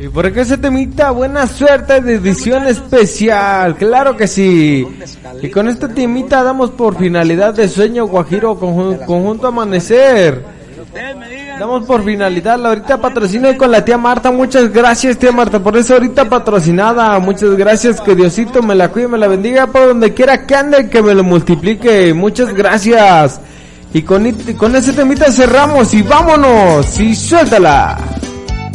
Y por acá ese temita, buena suerte de edición especial, claro que sí. Y con este temita damos por finalidad de Sueño Guajiro Conjunto Amanecer. Damos por finalidad la ahorita patrocinada con la tía Marta. Muchas gracias, tía Marta, por eso ahorita patrocinada. Muchas gracias, que Diosito me la cuide, me la bendiga por donde quiera que ande, que me lo multiplique. Muchas gracias. Y con ese temita cerramos y vámonos. Y suéltala.